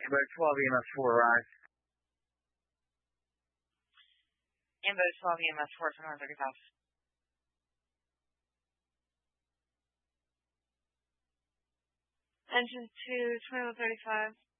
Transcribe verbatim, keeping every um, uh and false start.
Ambo twelve E M S four arrive. Ambo twelve E M S four from one thirty-five. Engine two, twenty-one thirty-five.